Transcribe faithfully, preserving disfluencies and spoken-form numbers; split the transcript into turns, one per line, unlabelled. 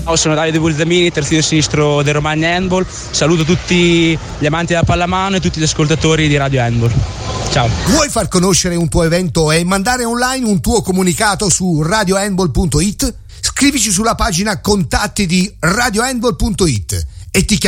Ciao, sono Davide Bulzamini, terzino sinistro del Romagna Handball. Saluto tutti gli amanti della pallamano e tutti gli ascoltatori di Radio Handball. Ciao.
Vuoi far conoscere un tuo evento e mandare online un tuo comunicato su radio handball punto it? Scrivici sulla pagina contatti di radio handball punto it e ti